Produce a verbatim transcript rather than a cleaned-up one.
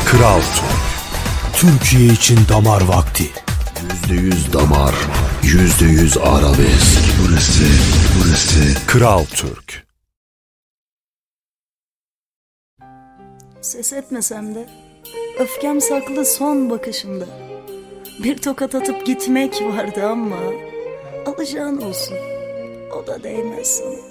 Kral Türk. Türkiye için damar vakti. Yüzde yüz damar, yüzde yüz arabesk. Burası, burası Kral Türk. Ses etmesem de öfkem saklı son bakışımda. Bir tokat atıp gitmek vardı ama alacağın olsun, o da değmez sana.